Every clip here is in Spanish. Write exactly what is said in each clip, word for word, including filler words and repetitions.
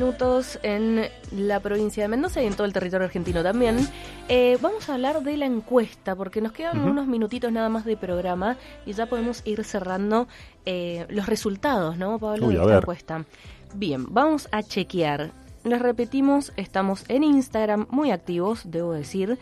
Minutos en la provincia de Mendoza y en todo el territorio argentino también. Eh, vamos a hablar de la encuesta porque nos quedan uh-huh. unos minutitos nada más de programa y ya podemos ir cerrando eh, los resultados, ¿no, Pablo? Uy, de a esta ver. encuesta. Bien, vamos a chequear. Les repetimos, estamos en Instagram muy activos, debo decir.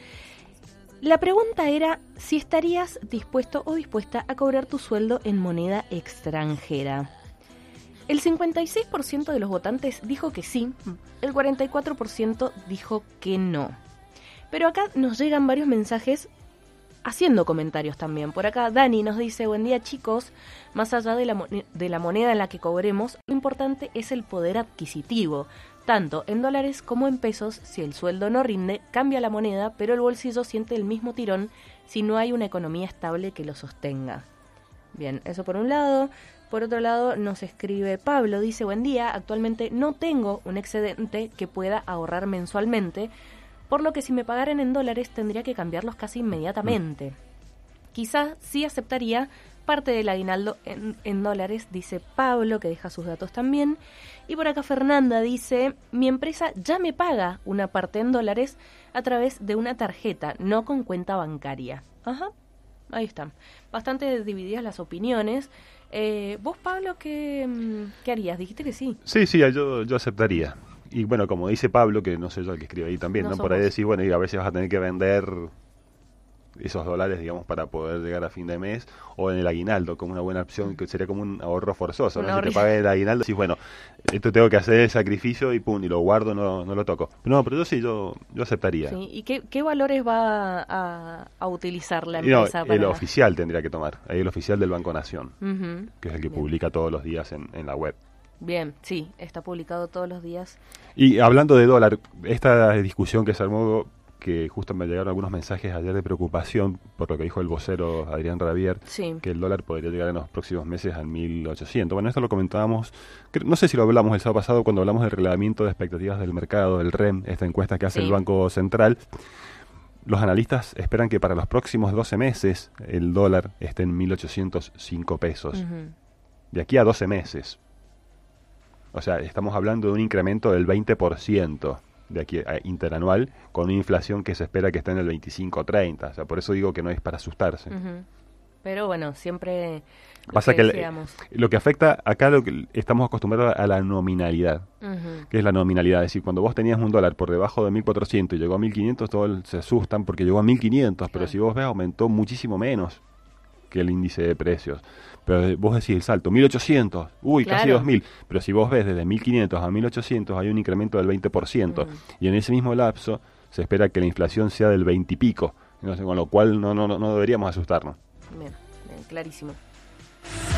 La pregunta era si estarías dispuesto o dispuesta a cobrar tu sueldo en moneda extranjera. El cincuenta y seis por ciento de los votantes dijo que sí, el cuarenta y cuatro por ciento dijo que no. Pero acá nos llegan varios mensajes haciendo comentarios también. Por acá Dani nos dice: buen día, chicos, más allá de la, mon- de la moneda en la que cobremos, lo importante es el poder adquisitivo. Tanto en dólares como en pesos, si el sueldo no rinde, cambia la moneda, pero el bolsillo siente el mismo tirón si no hay una economía estable que lo sostenga. Bien, eso por un lado. Por otro lado, nos escribe Pablo, dice: buen día, actualmente no tengo un excedente que pueda ahorrar mensualmente, por lo que si me pagaran en dólares tendría que cambiarlos casi inmediatamente. Mm. Quizás sí aceptaría parte del aguinaldo en, en dólares, dice Pablo, que deja sus datos también. Y por acá Fernanda dice: mi empresa ya me paga una parte en dólares a través de una tarjeta, no con cuenta bancaria. Ajá, ahí están. Bastante divididas las opiniones. Eh, ¿Vos, Pablo, qué, qué harías? Dijiste que sí. Sí, sí, yo, yo aceptaría. Y bueno, como dice Pablo, que no sé yo el que escribe ahí también, No ¿no? sos Por ahí vos. decir, bueno, y a veces vas a tener que vender esos dólares, digamos, para poder llegar a fin de mes, o en el aguinaldo, como una buena opción, que sería como un ahorro forzoso, Un ¿no? ahorro. Si te paga el aguinaldo, decís, bueno, esto tengo que hacer el sacrificio y pum, y lo guardo, no, no lo toco. No, pero yo sí, yo, yo aceptaría. Sí. ¿Y qué, qué valores va a, a utilizar la Y no, empresa? el para... oficial tendría que tomar, ahí el oficial del Banco Nación, Uh-huh. que es el que Bien. publica todos los días en, en la web. Bien, sí, está publicado todos los días. Y hablando de dólar, esta discusión que se armó, que justo me llegaron algunos mensajes ayer de preocupación por lo que dijo el vocero Adrián Rabier, Sí. que el dólar podría llegar en los próximos meses al mil ochocientos. Bueno, esto lo comentábamos, cre- no sé si lo hablamos el sábado pasado cuando hablamos del relevamiento de expectativas del mercado, del R E M, esta encuesta que hace Sí. el Banco Central. Los analistas esperan que para los próximos doce meses el dólar esté en mil ochocientos cinco pesos. Uh-huh. De aquí a doce meses. O sea, estamos hablando de un incremento del veinte por ciento de aquí a interanual, con una inflación que se espera que esté en el veinticinco a treinta. O sea, por eso digo que no es para asustarse. Uh-huh. Pero bueno, siempre lo Pasa que que, decíamos. el- lo que afecta acá, lo que estamos acostumbrados a la nominalidad. Uh-huh. ¿Qué es la nominalidad? Es decir, cuando vos tenías un dólar por debajo de mil cuatrocientos y llegó a mil quinientos, todos se asustan porque llegó a mil quinientos, pero Claro. si vos ves, aumentó muchísimo menos que el índice de precios. Pero vos decís el salto, mil ochocientos, uy, Claro. casi dos mil. Pero si vos ves desde mil quinientos a mil ochocientos hay un incremento del veinte por ciento. Mm. Y en ese mismo lapso se espera que la inflación sea del veinte y pico. Entonces, con lo cual no, no, no no deberíamos asustarnos. Bien, bien, clarísimo.